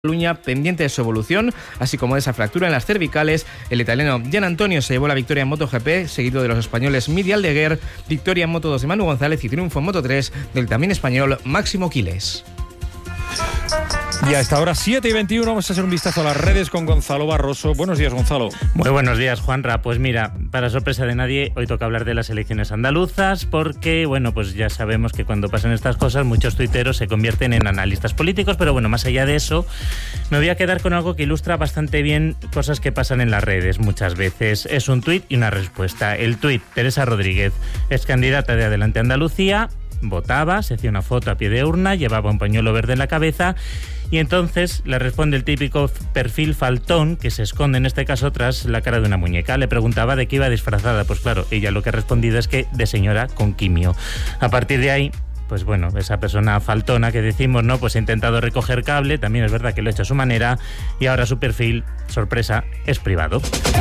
Cataluña pendiente de su evolución, así como de esa fractura en las cervicales. El italiano Gian Antonio se llevó la victoria en MotoGP, seguido de los españoles Midi Aldeguer, victoria en Moto2 de Manu González y triunfo en Moto3 del también español Máximo Quiles. Y a esta hora 7:21 vamos a hacer un vistazo a las redes con Gonzalo Barroso. Buenos días, Gonzalo. Muy buenos días, Juanra. Pues mira, para sorpresa de nadie, hoy toca hablar de las elecciones andaluzas porque, bueno, pues ya sabemos que cuando pasan estas cosas muchos tuiteros se convierten en analistas políticos, pero bueno, más allá de eso, me voy a quedar con algo que ilustra bastante bien cosas que pasan en las redes muchas veces. Es un tuit y una respuesta. El tuit, Teresa Rodríguez, ex candidata de Adelante Andalucía, votaba, se hacía una foto a pie de urna, llevaba un pañuelo verde en la cabeza y entonces le responde el típico perfil faltón que se esconde en este caso tras la cara de una muñeca. Le preguntaba de qué iba disfrazada. Pues claro, ella lo que ha respondido es que de señora con quimio. A partir de ahí, pues bueno, esa persona faltona que decimos, ¿no? Pues ha intentado recoger cable, también es verdad que lo ha hecho a su manera y ahora su perfil, sorpresa, es privado.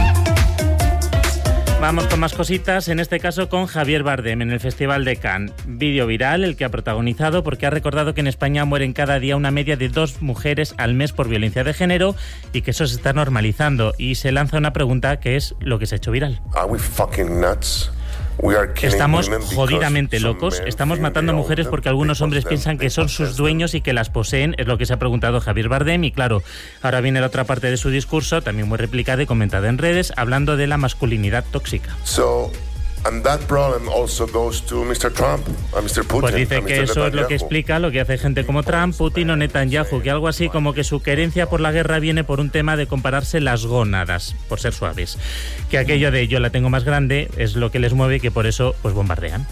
Vamos con más cositas, en este caso con Javier Bardem en el Festival de Cannes. Vídeo viral el que ha protagonizado porque ha recordado que en España mueren cada día una media de 2 mujeres al mes por violencia de género y que eso se está normalizando. Y se lanza una pregunta que es lo que se ha hecho viral. ¿Are we fucking nuts? Estamos jodidamente locos, estamos matando mujeres porque algunos hombres piensan que son sus dueños y que las poseen, es lo que se ha preguntado Javier Bardem. Y claro, ahora viene la otra parte de su discurso, también muy replicada y comentada en redes, hablando de la masculinidad tóxica. And that problem also goes to Mr. Trump, a Mr. Putin. Pues dice que eso es lo que explica lo que hace gente como Trump, Putin o Netanyahu, que algo así como que su querencia por la guerra viene por un tema de compararse las gónadas, por ser suaves. Que aquello de yo la tengo más grande es lo que les mueve y que por eso pues bombardean.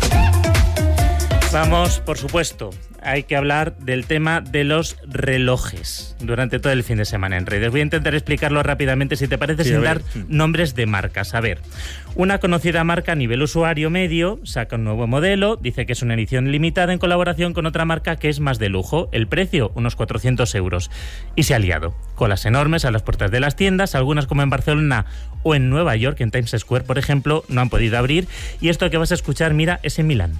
Vamos, por supuesto, hay que hablar del tema de los relojes durante todo el fin de semana en redes. Voy a intentar explicarlo rápidamente, si te parece, sin dar nombres de marcas. A ver, una conocida marca a nivel usuario medio saca un nuevo modelo, dice que es una edición limitada en colaboración con otra marca que es más de lujo. El precio, unos 400 euros. Y se ha liado. Colas enormes a las puertas de las tiendas, algunas como en Barcelona o en Nueva York, en Times Square, por ejemplo, no han podido abrir. Y esto que vas a escuchar, mira, es en Milán.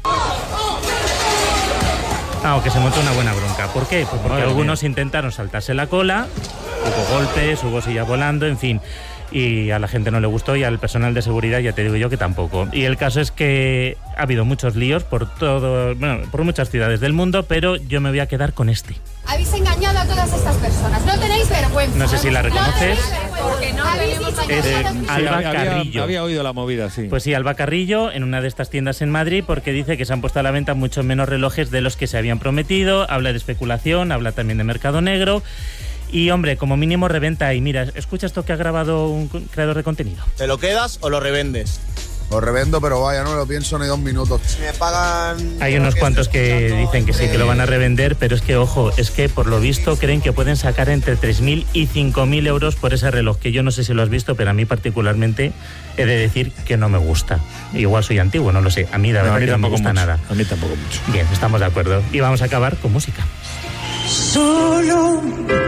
Que se montó una buena bronca. ¿Por qué? Pues porque algunos intentaron saltarse la cola, hubo golpes, hubo sillas volando, en fin. Y a la gente no le gustó y al personal de seguridad ya te digo yo que tampoco. Y el caso es que ha habido muchos líos por muchas ciudades del mundo, pero yo me voy a quedar con este. Habéis engañado a todas estas personas. No tenéis vergüenza. No sé si la reconoces. Porque no es Alba Carrillo. Había oído la movida, sí. Pues sí, Alba Carrillo en una de estas tiendas en Madrid, porque dice que se han puesto a la venta mucho menos relojes de los que se habían prometido. Habla de especulación, habla también de mercado negro. Y hombre, como mínimo reventa. Y mira, escucha esto que ha grabado un creador de contenido. ¿Te lo quedas o lo revendes? Lo revendo, pero vaya, no me lo pienso ni 2 minutos. Si me pagan... Hay unos cuantos que dicen que sí, que lo van a revender, pero es que, ojo, es que por lo visto creen que pueden sacar entre 3.000 y 5.000 euros por ese reloj, que yo no sé si lo has visto, pero a mí particularmente he de decir que no me gusta. Igual soy antiguo, no lo sé. A mí la verdad que no me gusta nada. A mí tampoco mucho. Bien, estamos de acuerdo. Y vamos a acabar con música. Solo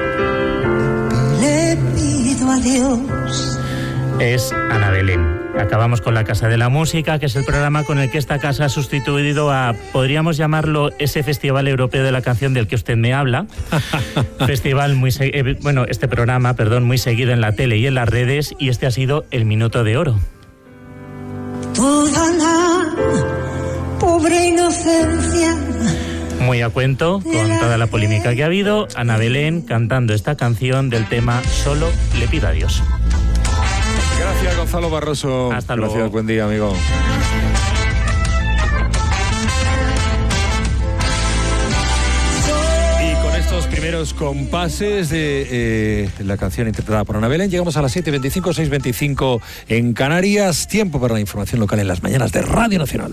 le pido a Dios. Es Ana Belén. Acabamos con la Casa de la Música, que es el programa con el que esta casa ha sustituido a, podríamos llamarlo, ese Festival Europeo de la Canción del que usted me habla. Festival este programa, muy seguido en la tele y en las redes, y este ha sido el Minuto de Oro. Toda la pobre inocencia. Muy a cuento, con toda la polémica que ha habido, Ana Belén cantando esta canción del tema Solo le pido a Dios. Gracias, Gonzalo Barroso. Hasta luego. Gracias, buen día, amigo. Y con estos primeros compases de la canción interpretada por Ana Belén, llegamos a las 7:25, 6:25 en Canarias. Tiempo para la información local en las mañanas de Radio Nacional.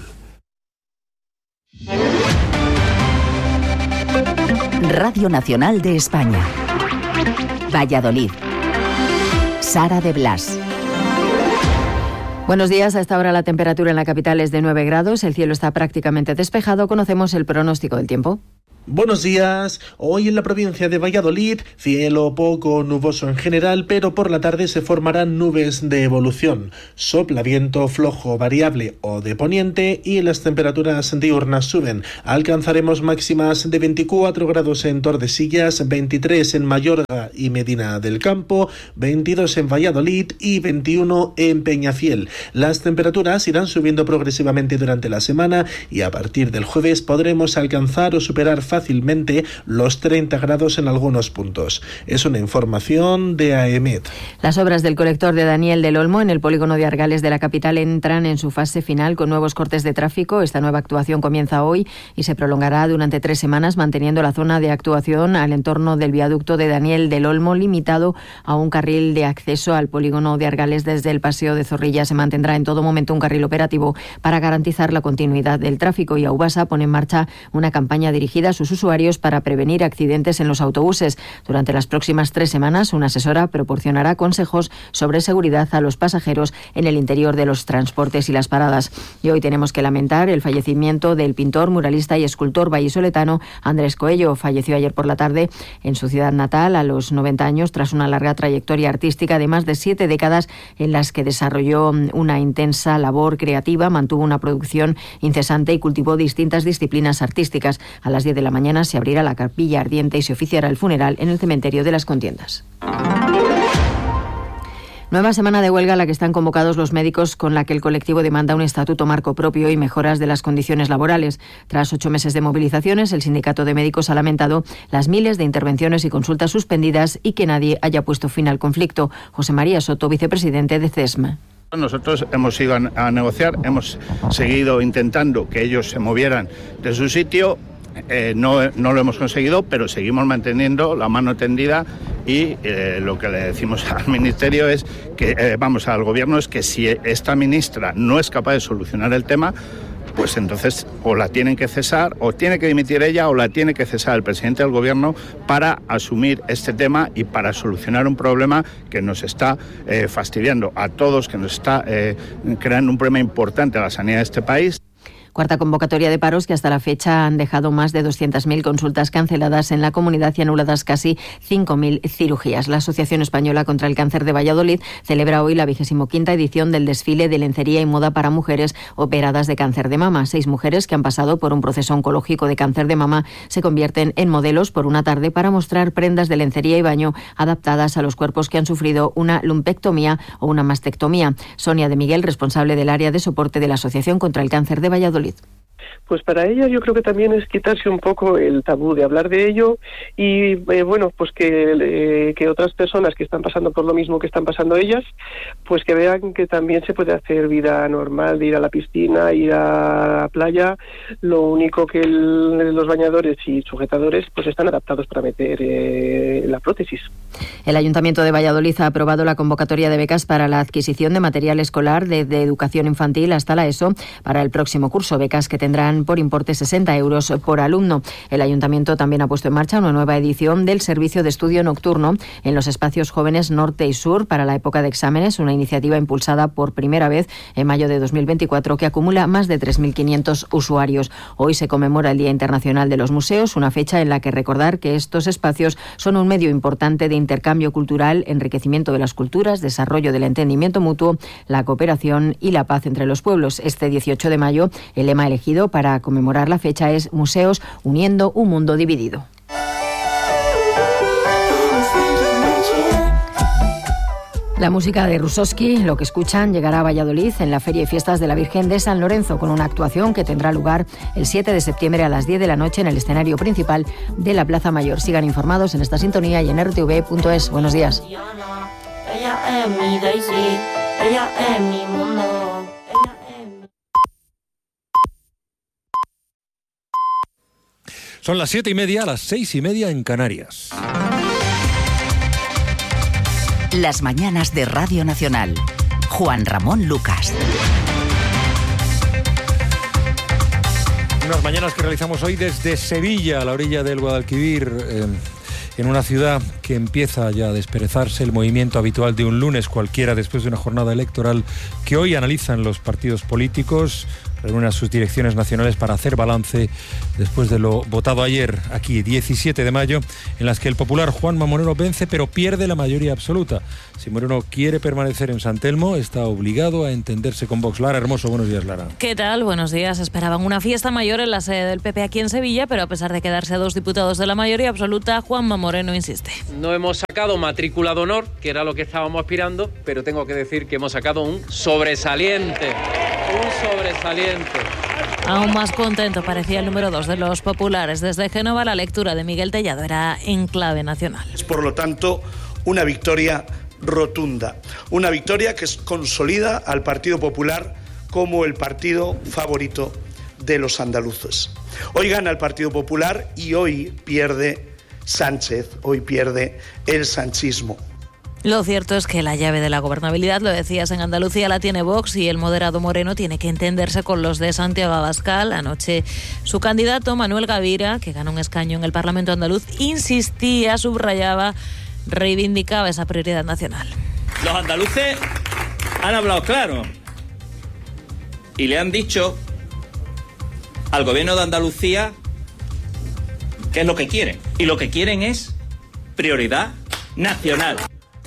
Radio Nacional de España. Valladolid. Sara de Blas. Buenos días. A esta hora la temperatura en la capital es de 9 grados. El cielo está prácticamente despejado. Conocemos el pronóstico del tiempo. Buenos días. Hoy en la provincia de Valladolid, cielo poco nuboso en general, pero por la tarde se formarán nubes de evolución. Sopla viento flojo variable o de poniente y las temperaturas diurnas suben. Alcanzaremos máximas de 24 grados en Tordesillas, 23 en Mayorga y Medina del Campo, 22 en Valladolid y 21 en Peñafiel. Las temperaturas irán subiendo progresivamente durante la semana y a partir del jueves podremos alcanzar o superar fácilmente los 30 grados en algunos puntos. Es una información de AEMET. Las obras del colector de Daniel del Olmo en el polígono de Argales de la capital entran en su fase final con nuevos cortes de tráfico. Esta nueva actuación comienza hoy y se prolongará durante 3 semanas, manteniendo la zona de actuación al entorno del viaducto de Daniel del Olmo limitado a un carril de acceso al polígono de Argales desde el Paseo de Zorrilla. Se mantendrá en todo momento un carril operativo para garantizar la continuidad del tráfico, y Aubasa pone en marcha una campaña dirigida a sus usuarios para prevenir accidentes en los autobuses. Durante las próximas 3 semanas, una asesora proporcionará consejos sobre seguridad a los pasajeros en el interior de los transportes y las paradas. Y hoy tenemos que lamentar el fallecimiento del pintor, muralista y escultor vallisoletano Andrés Coello. Falleció ayer por la tarde en su ciudad natal a los 90 años tras una larga trayectoria artística de más de 7 décadas en las que desarrolló una intensa labor creativa, mantuvo una producción incesante y cultivó distintas disciplinas artísticas. A las 10 de la mañana se abrirá la capilla ardiente y se oficiará el funeral en el cementerio de las Contiendas. Nueva semana de huelga a la que están convocados los médicos, con la que el colectivo demanda un estatuto marco propio y mejoras de las condiciones laborales. Tras 8 meses de movilizaciones, el sindicato de médicos ha lamentado las miles de intervenciones y consultas suspendidas y que nadie haya puesto fin al conflicto. José María Soto, vicepresidente de CESMA. Nosotros hemos ido a negociar, hemos seguido intentando que ellos se movieran de su sitio. No lo hemos conseguido, pero seguimos manteniendo la mano tendida y lo que le decimos al Ministerio es que, al Gobierno, es que si esta ministra no es capaz de solucionar el tema, pues entonces o la tienen que cesar, o tiene que dimitir ella, o la tiene que cesar el presidente del Gobierno para asumir este tema y para solucionar un problema que nos está fastidiando a todos, que nos está creando un problema importante a la sanidad de este país. Cuarta convocatoria de paros que hasta la fecha han dejado más de 200.000 consultas canceladas en la comunidad y anuladas casi 5.000 cirugías. La Asociación Española contra el Cáncer de Valladolid celebra hoy la 25ª edición del desfile de lencería y moda para mujeres operadas de cáncer de mama. 6 mujeres que han pasado por un proceso oncológico de cáncer de mama se convierten en modelos por una tarde para mostrar prendas de lencería y baño adaptadas a los cuerpos que han sufrido una lumpectomía o una mastectomía. Sonia de Miguel, responsable del área de soporte de la Asociación contra el Cáncer de Valladolid. Pues para ella yo creo que también es quitarse un poco el tabú de hablar de ello y pues que otras personas que están pasando por lo mismo que están pasando ellas, pues que vean que también se puede hacer vida normal, de ir a la piscina, ir a la playa. Lo único que los bañadores y sujetadores pues están adaptados para meter la prótesis. El Ayuntamiento de Valladolid ha aprobado la convocatoria de becas para la adquisición de material escolar de educación infantil hasta la ESO para el próximo curso, becas que tendrán por importe 60 euros por alumno. El Ayuntamiento también ha puesto en marcha una nueva edición del servicio de estudio nocturno en los espacios jóvenes norte y sur para la época de exámenes, una iniciativa impulsada por primera vez en mayo de 2024 que acumula más de 3.500 usuarios. Hoy se conmemora el Día Internacional de los Museos, una fecha en la que recordar que estos espacios son un medio importante de intercambio cultural, enriquecimiento de las culturas, desarrollo del entendimiento mutuo, la cooperación y la paz entre los pueblos. Este 18 de mayo, el lema elegido para conmemorar la fecha es Museos uniendo un mundo dividido. La música de Rusowski, lo que escuchan, llegará a Valladolid en la Feria y Fiestas de la Virgen de San Lorenzo, con una actuación que tendrá lugar el 7 de septiembre a las 10 de la noche en el escenario principal de la Plaza Mayor. Sigan informados en esta sintonía y en rtv.es. Buenos días. Ella es mi Daisy, ella es mi mundo. Son las 7:30, las 6:30 en Canarias. Las mañanas de Radio Nacional. Juan Ramón Lucas. Unas mañanas que realizamos hoy desde Sevilla, a la orilla del Guadalquivir, en una ciudad que empieza ya a desperezarse, el movimiento habitual de un lunes cualquiera después de una jornada electoral que hoy analizan los partidos políticos. reúne a sus direcciones nacionales para hacer balance después de lo votado ayer, aquí, 17 de mayo, en las que el popular Juanma Moreno vence, pero pierde la mayoría absoluta. Si Moreno quiere permanecer en San Telmo, está obligado a entenderse con Vox. Lara Hermoso, buenos días, Lara. ¿Qué tal? Buenos días. Esperaban una fiesta mayor en la sede del PP aquí en Sevilla, pero a pesar de quedarse a 2 diputados de la mayoría absoluta, Juanma Moreno insiste. No hemos sacado matrícula de honor, que era lo que estábamos aspirando, pero tengo que decir que hemos sacado un sobresaliente. Un sobresaliente. Aún más contento parecía el número 2 de los populares. Desde Génova, la lectura de Miguel Tellado era en clave nacional. Es, por lo tanto, una victoria rotunda. Una victoria que consolida al Partido Popular como el partido favorito de los andaluces. Hoy gana el Partido Popular y hoy pierde Sánchez, hoy pierde el sanchismo. Lo cierto es que la llave de la gobernabilidad, lo decías, en Andalucía la tiene Vox y el moderado Moreno tiene que entenderse con los de Santiago Abascal. Anoche su candidato, Manuel Gavira, que ganó un escaño en el Parlamento andaluz, insistía, subrayaba, reivindicaba esa prioridad nacional. Los andaluces han hablado claro y le han dicho al gobierno de Andalucía qué es lo que quieren. Y lo que quieren es prioridad nacional.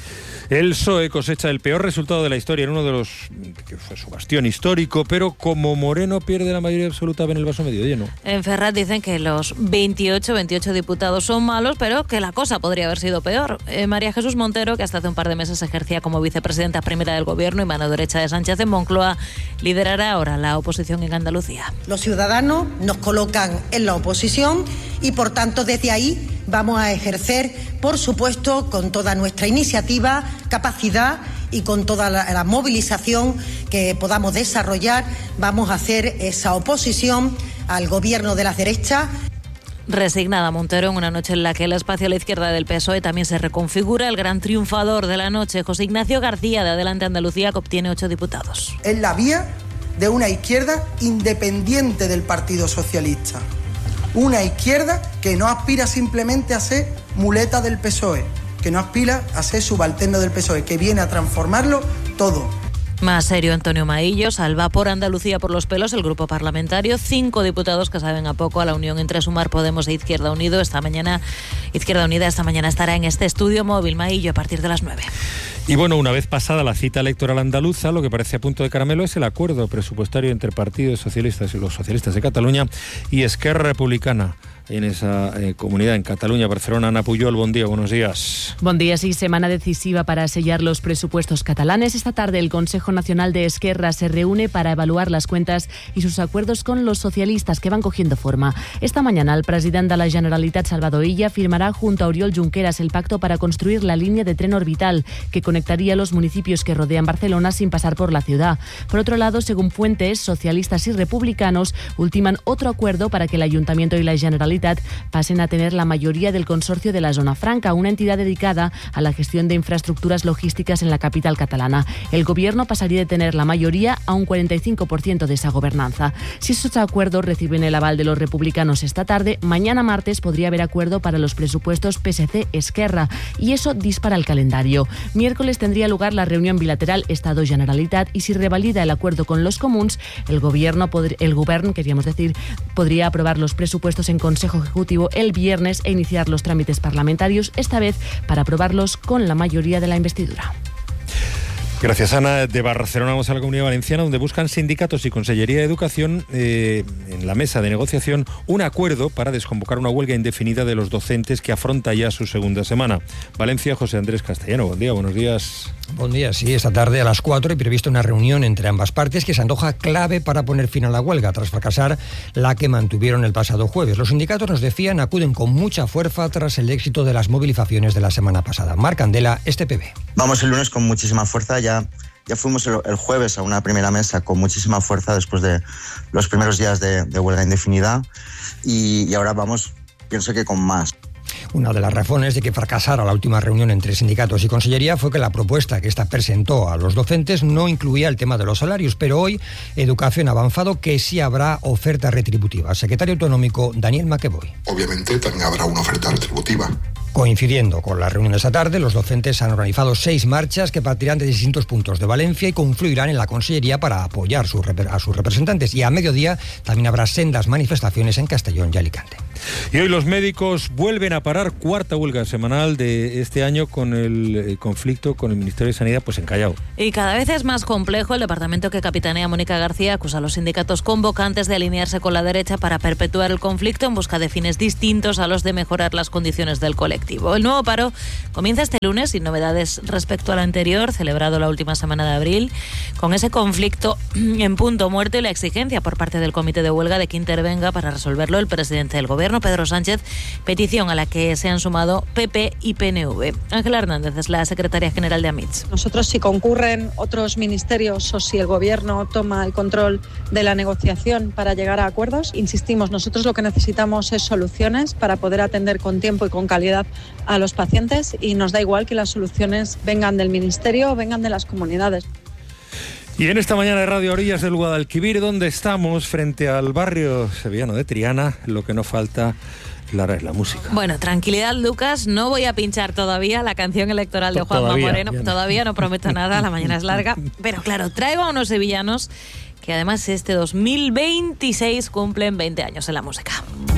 El PSOE cosecha el peor resultado de la historia en uno de los que fue su bastión histórico, pero como Moreno pierde la mayoría absoluta, ven el vaso medio lleno. En Ferraz dicen que los 28 diputados son malos, pero que la cosa podría haber sido peor. María Jesús Montero, que hasta hace un par de meses ejercía como vicepresidenta primera del Gobierno y mano derecha de Sánchez en Moncloa, liderará ahora la oposición en Andalucía. Los ciudadanos nos colocan en la oposición y, por tanto, desde ahí vamos a ejercer, por supuesto, con toda nuestra iniciativa, capacidad y con toda la movilización que podamos desarrollar, vamos a hacer esa oposición al gobierno de las derechas. Resignada Montero en una noche en la que el espacio a la izquierda del PSOE también se reconfigura. El gran triunfador de la noche, José Ignacio García, de Adelante Andalucía, que obtiene 8 diputados. Es la vía de una izquierda independiente del Partido Socialista. Una izquierda que no aspira simplemente a ser muleta del PSOE, que no aspira a ser subalterno del PSOE, que viene a transformarlo todo. Más serio, Antonio Maillo salva por Andalucía por los pelos el grupo parlamentario. 5 diputados que saben a poco a la unión entre Sumar, Podemos e Izquierda Unida. Izquierda Unida esta mañana estará en este estudio móvil. Maillo a partir de las 9. Y bueno, una vez pasada la cita electoral andaluza, lo que parece a punto de caramelo es el acuerdo presupuestario entre partidos socialistas y los socialistas de Cataluña y Esquerra Republicana. En esa comunidad, en Cataluña, Barcelona. Ana Pujol, buen día, buenos días. Buen día, sí, semana decisiva para sellar los presupuestos catalanes. Esta tarde el Consejo Nacional de Esquerra se reúne para evaluar las cuentas y sus acuerdos con los socialistas que van cogiendo forma. Esta mañana el presidente de la Generalitat, Salvador Illa, firmará junto a Oriol Junqueras el pacto para construir la línea de tren orbital que conectaría los municipios que rodean Barcelona sin pasar por la ciudad. Por otro lado, según fuentes, socialistas y republicanos ultiman otro acuerdo para que el Ayuntamiento y la Generalitat pasen a tener la mayoría del consorcio de la Zona Franca, una entidad dedicada a la gestión de infraestructuras logísticas en la capital catalana. El gobierno pasaría de tener la mayoría a un 45% de esa gobernanza. Si esos acuerdos reciben el aval de los republicanos esta tarde, mañana martes podría haber acuerdo para los presupuestos PSC-Esquerra y eso dispara el calendario. Miércoles tendría lugar la reunión bilateral Estado-Generalitat y si revalida el acuerdo con los comuns, el gobierno podría aprobar los presupuestos en Consejo Ejecutivo el viernes e iniciar los trámites parlamentarios, esta vez para aprobarlos con la mayoría de la investidura. Gracias, Ana. De Barcelona vamos a la Comunidad Valenciana, donde buscan sindicatos y Consellería de Educación en la mesa de negociación un acuerdo para desconvocar una huelga indefinida de los docentes que afronta ya su segunda semana. Valencia, José Andrés Castellano. Buen día, buenos días. Buen día, sí, esta tarde a las 4 hay prevista una reunión entre ambas partes que se antoja clave para poner fin a la huelga, tras fracasar la que mantuvieron el pasado jueves. Los sindicatos, nos decían, acuden con mucha fuerza tras el éxito de las movilizaciones de la semana pasada. Marc Candela, STPB. Vamos el lunes con muchísima fuerza, ya fuimos el jueves a una primera mesa con muchísima fuerza después de los primeros días de huelga indefinida y ahora vamos, pienso que con más. Una de las razones de que fracasara la última reunión entre sindicatos y Consellería fue que la propuesta que ésta presentó a los docentes no incluía el tema de los salarios, pero hoy Educación ha avanzado que sí habrá oferta retributiva. Secretario autonómico Daniel Maqueboy. Obviamente también habrá una oferta retributiva. Coincidiendo con la reunión de esta tarde, los docentes han organizado 6 marchas que partirán de distintos puntos de Valencia y confluirán en la Consellería para apoyar a sus representantes. Y a mediodía también habrá sendas manifestaciones en Castellón y Alicante. Y hoy los médicos vuelven a parar, 4ª huelga semanal de este año con el conflicto con el Ministerio de Sanidad pues encallado. Y cada vez es más complejo. El departamento que capitanea Mónica García acusa a los sindicatos convocantes de alinearse con la derecha para perpetuar el conflicto en busca de fines distintos a los de mejorar las condiciones del colectivo. El nuevo paro comienza este lunes sin novedades respecto al anterior, celebrado la última semana de abril, con ese conflicto en punto muerto y la exigencia por parte del comité de huelga de que intervenga para resolverlo el presidente del Gobierno, Pedro Sánchez, petición a la que se han sumado PP y PNV. Ángela Hernández es la secretaria general de AMITS. Nosotros, si concurren otros ministerios o si el Gobierno toma el control de la negociación para llegar a acuerdos, insistimos, nosotros lo que necesitamos es soluciones para poder atender con tiempo y con calidad a los pacientes, y nos da igual que las soluciones vengan del Ministerio o vengan de las comunidades. Y en esta mañana de Radio, a orillas del Guadalquivir, donde estamos, frente al barrio sevillano de Triana, lo que no falta, Lara, es la música. Bueno, tranquilidad, Lucas, no voy a pinchar todavía la canción electoral de Juanma Moreno, todavía no prometo nada, la mañana es larga, pero claro, traigo a unos sevillanos que además este 2026 cumplen 20 años en la música.